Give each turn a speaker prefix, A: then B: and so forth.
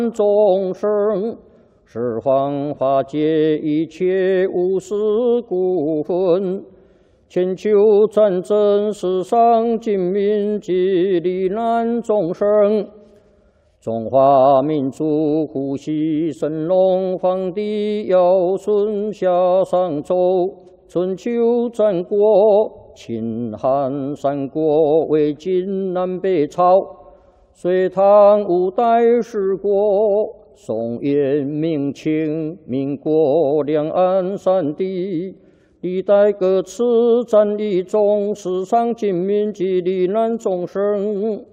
A: 众生，十方化解一切无私故分。千秋战争，世上尽民及罹难众生。中华民族呼吸神龙，皇帝尧舜夏商周，春秋战国，秦汉三国，魏晋南北朝，隋唐五代十国，宋元明清，民国两岸三地，历代各次战役中，世上尽民及罹难众生。